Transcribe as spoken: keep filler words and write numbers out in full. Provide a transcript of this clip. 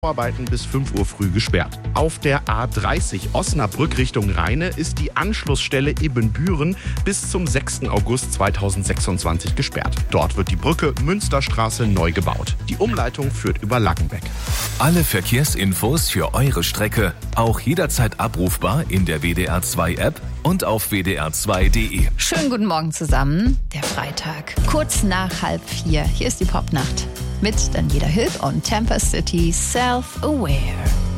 Arbeiten bis fünf Uhr früh gesperrt. Auf der A dreißig Osnabrück Richtung Rheine ist die Anschlussstelle Ibbenbüren bis zum sechsten August zweitausendsechsundzwanzig gesperrt. Dort wird die Brücke Münsterstraße neu gebaut. Die Umleitung führt über Lackenbeck. Alle Verkehrsinfos für eure Strecke auch jederzeit abrufbar in der W D R zwei App und auf w d r zwei punkt d e. Schönen guten Morgen zusammen. Der Freitag, kurz nach halb vier. Hier ist die Popnacht mit Daniela Hill und Tampa City Self-Aware.